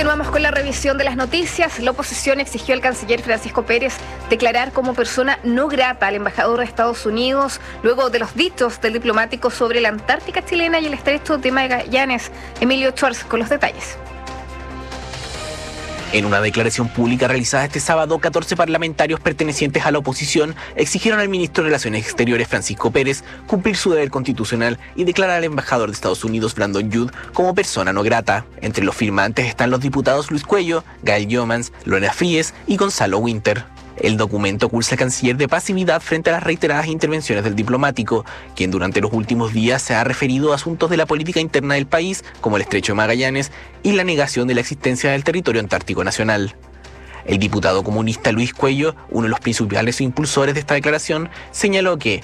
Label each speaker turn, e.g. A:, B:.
A: Continuamos con la revisión de las noticias. La oposición exigió al canciller Francisco Pérez declarar como persona no grata al embajador de Estados Unidos luego de los dichos del diplomático sobre la Antártica chilena y el estrecho de Magallanes. Emilio Schwartz con los detalles.
B: En una declaración pública realizada este sábado, 14 parlamentarios pertenecientes a la oposición exigieron al ministro de Relaciones Exteriores, Francisco Pérez, cumplir su deber constitucional y declarar al embajador de Estados Unidos, Brandon Judd, como persona no grata. Entre los firmantes están los diputados Luis Cuello, Gael Jomans, Lorena Fríes y Gonzalo Winter. El documento acusa al canciller de pasividad frente a las reiteradas intervenciones del diplomático, quien durante los últimos días se ha referido a asuntos de la política interna del país, como el estrecho de Magallanes y la negación de la existencia del territorio antártico nacional. El diputado comunista Luis Cuello, uno de los principales impulsores de esta declaración, señaló que